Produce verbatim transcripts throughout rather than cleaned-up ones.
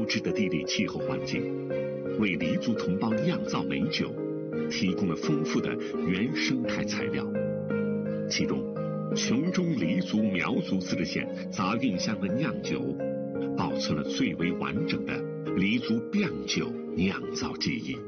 质的地理气候环境，为黎族同胞酿造美酒提供了丰富的原生态材料。其中，琼中黎族苗族自治县杂运乡的酿酒，保存了最为完整的黎族酿酒酿造技艺。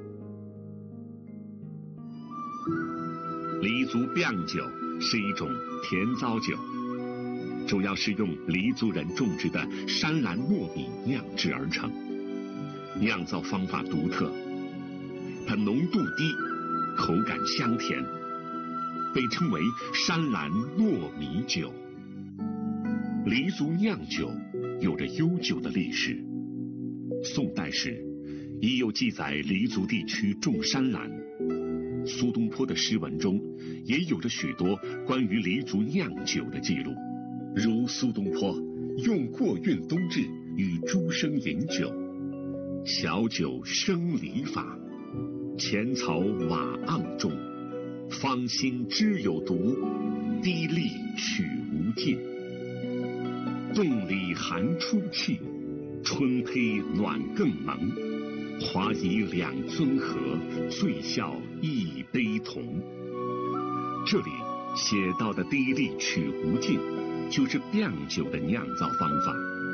黎族酿酒是一种甜糟酒，主要是用黎族人种植的山兰糯米酿制而成，酿造方法独特，它浓度低，口感香甜，被称为山兰糯米酒。黎族酿酒有着悠久的历史，宋代时已有记载黎族地区种山兰。苏东坡的诗文中也有着许多关于黎族酿酒的记录，如苏东坡用过运冬至与诸生饮酒，小酒生梨法，前草瓦盎中，芳心知有毒，滴沥取无尽。冻里寒出气，春胚暖更萌。华以两尊和，醉笑一杯同。这里写到的滴沥取无尽，就是酿酒的酿造方法。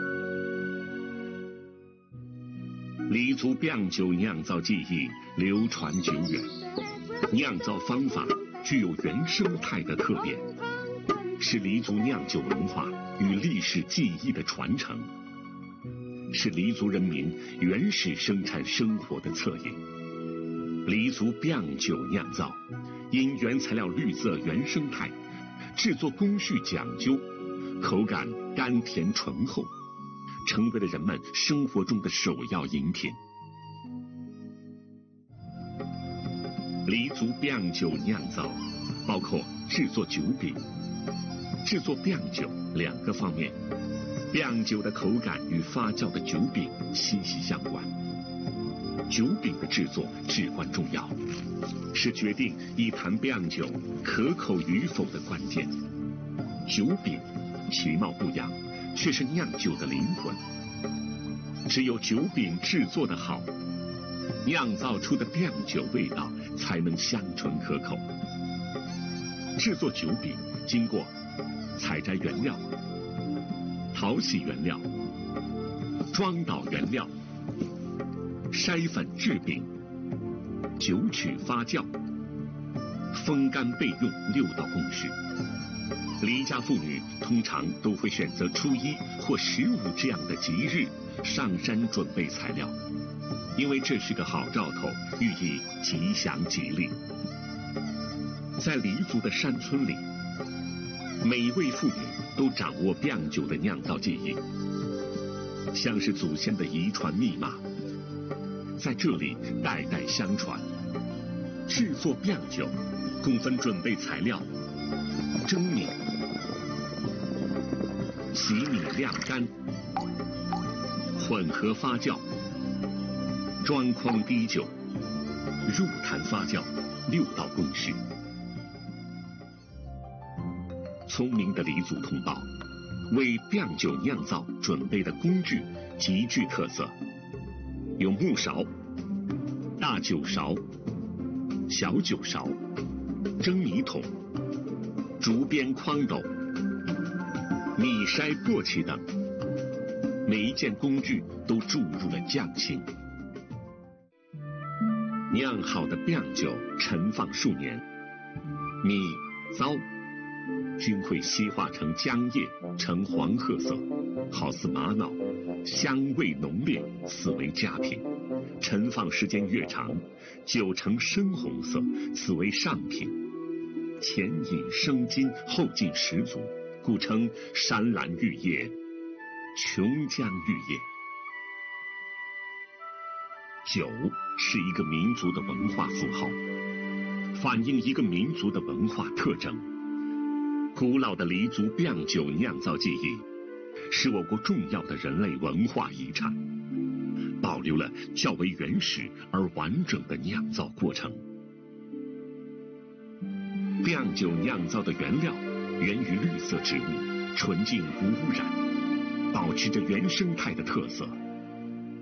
黎族酿酒酿造技艺流传久远，酿造方法具有原生态的特点，是黎族酿酒文化与历史技艺的传承，是黎族人民原始生产生活的侧影。黎族酿酒酿造因原材料绿色原生态，制作工序讲究，口感甘甜醇厚，成为了人们生活中的首要饮品。黎族酿酒酿造包括制作酒饼、制作酿酒两个方面。酿酒的口感与发酵的酒饼息息相关，酒饼的制作至关重要，是决定一坛酿酒可口与否的关键。酒饼其貌不扬，却是酿酒的灵魂。只有酒饼制作的好，酿造出的酿酒味道才能香醇可口。制作酒饼经过采摘原料、淘洗原料、装倒原料、筛粉制饼、酒曲发酵、风干备用六道工序。黎家妇女通常都会选择初一或十五这样的吉日上山准备材料，因为这是个好兆头，寓意吉祥吉利。在黎族的山村里，每一位妇女都掌握酿酒的酿造技艺，像是祖先的遗传密码，在这里代代相传。制作酿酒共分准备材料：蒸米、洗米晾干、混合发酵、装筐滴酒、入坛发酵六道工序。聪明的黎族同胞为酿酒酿造准备的工具极具特色，有木勺、大酒勺、小酒勺、蒸米桶、竹编筐斗、米筛簸箕等，每一件工具都注入了匠心。酿好的酿酒陈放数年，米、糟均会稀化成浆液，呈黄褐色，好似玛瑙，香味浓烈，此为佳品。陈放时间越长，酒呈深红色，此为上品。前饮生津，后劲十足，故称山兰玉液、琼浆玉液。酒是一个民族的文化符号，反映一个民族的文化特征。古老的黎族酿酒酿造技艺是我国重要的人类文化遗产，保留了较为原始而完整的酿造过程。酿酒酿造的原料源于绿色植物，纯净无污染，保持着原生态的特色。